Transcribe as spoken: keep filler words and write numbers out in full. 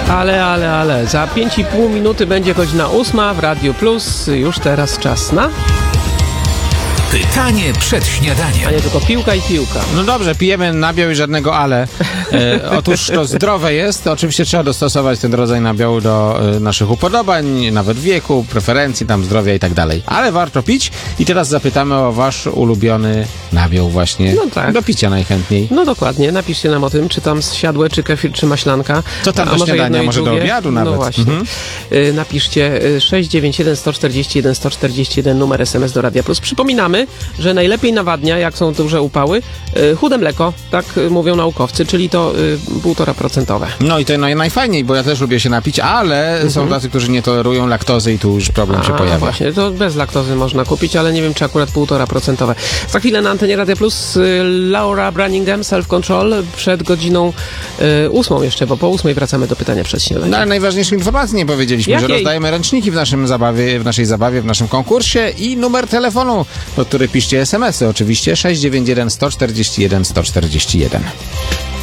Ale, ale, ale, za pięć i pół minuty będzie godzina ósma w Radiu Plus. Już teraz czas na... Pytanie przed śniadaniem. A nie tylko piłka i piłka. No dobrze, pijemy nabiał i żadnego ale. E, otóż to zdrowe jest. Oczywiście trzeba dostosować ten rodzaj nabiału do e, naszych upodobań, nawet wieku, preferencji, tam zdrowia i tak dalej. Ale warto pić. I teraz zapytamy o wasz ulubiony nabiał właśnie. No tak. Do picia najchętniej. No dokładnie, napiszcie nam o tym, czy tam zsiadłe, czy kefir, czy maślanka. Co tam A do śniadania, jedno i może do drugie? obiadu nawet. No właśnie. Mhm. Y, napiszcie y, sześć dziewięć jeden sto czterdzieści jeden sto czterdzieści jeden numer S M S do Radia Plus. Przypominamy, że najlepiej nawadnia, jak są duże upały, y, chude mleko, tak y, mówią naukowcy, czyli to półtora procentowe. No i to naj, najfajniej, bo ja też lubię się napić, ale mhm. są tacy, którzy nie tolerują laktozy i tu już problem A, się pojawia. Właśnie, to bez laktozy można kupić, ale nie wiem, czy akurat półtora procentowe. Za chwilę na antenie Radia Plus y, Laura Branningham, Self Control, przed godziną y, ósmą jeszcze, bo po ósmej wracamy do pytania przed śniadaniem. No ale najważniejszą informację nie powiedzieliśmy, Jakiej? że rozdajemy ręczniki w naszym zabawie, w naszej zabawie, w naszym konkursie i numer telefonu, do którego piszcie es em esy, oczywiście sześć dziewięć jeden sto czterdzieści jeden sto czterdzieści jeden.